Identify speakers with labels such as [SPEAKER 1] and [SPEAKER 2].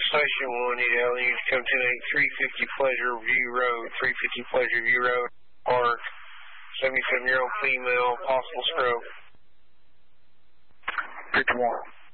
[SPEAKER 1] Station 1, need LU to come to 350 Pleasure View Road, 350 Pleasure View Road, Park, 77-year-old female, possible stroke.
[SPEAKER 2] 51.